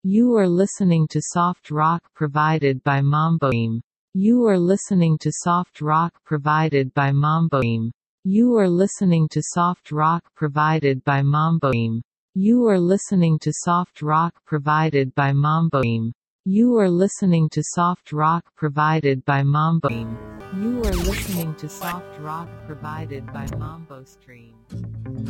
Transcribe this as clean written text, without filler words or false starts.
You are listening to soft rock provided by Mamboim. You are listening to soft rock provided by Mamboim. You are listening to soft rock provided by Mamboim. You are listening to soft rock provided by Mamboim. You are listening to soft rock provided by Mamboim. You are listening to soft rock provided by Mambo Stream.